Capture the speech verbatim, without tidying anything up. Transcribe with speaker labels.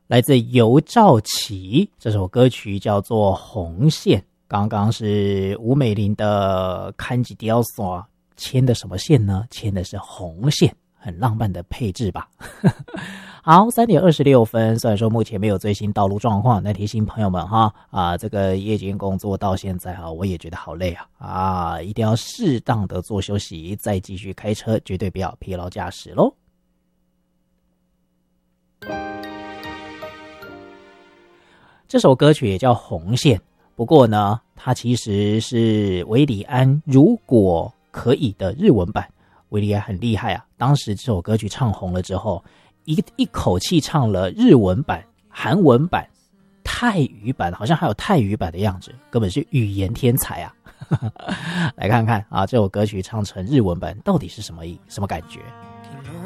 Speaker 1: 来自尤兆琪，这首歌曲叫做《红线》。刚刚是吴美玲的看几条线，牵的什么线呢？牵的是红线，很浪漫的配置吧。好，三点二十六分。虽然说目前没有最新道路状况，但提醒朋友们哈啊，这个夜间工作到现在哈，我也觉得好累啊啊，一定要适当的做休息，再继续开车，绝对不要疲劳驾驶喽。这首歌曲也叫《红线》，不过呢，它其实是韦礼安如果可以的日文版。韦礼安很厉害啊，当时这首歌曲唱红了之后，一一口气唱了日文版、韩文版、泰语版，好像还有泰语版的样子，根本是语言天才啊！来看看啊，这首歌曲唱成日文版到底是什么意什么感觉？